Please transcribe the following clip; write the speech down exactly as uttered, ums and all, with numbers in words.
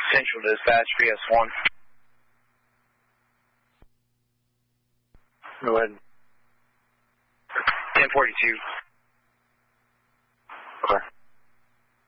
Central Dispatch, V S one. Go ahead. ten forty-two.